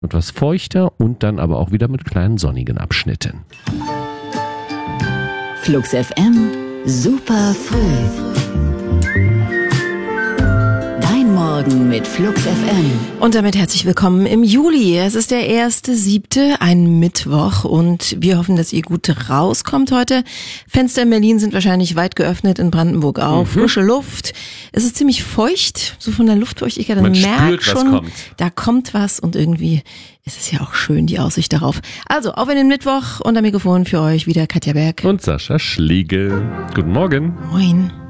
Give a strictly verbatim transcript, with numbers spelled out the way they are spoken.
etwas feuchter und dann aber auch wieder mit kleinen sonnigen Abschnitten. Flux F M, super früh. Dein Morgen mit Flux F M. Und damit herzlich willkommen im Juli. Es ist der erste siebte, ein Mittwoch, und wir hoffen, dass ihr gut rauskommt heute. Fenster in Berlin sind wahrscheinlich weit geöffnet, in Brandenburg auch. Mhm. Frische Luft. Es ist ziemlich feucht, so von der Luftfeuchtigkeit. Man, Man merkt spürt, schon, kommt. Da kommt was, und irgendwie ist es ja auch schön, die Aussicht darauf. Also, auf in den Mittwoch, und am Mikrofon für euch wieder Katja Berg und Sascha Schlegel. Guten Morgen. Moin.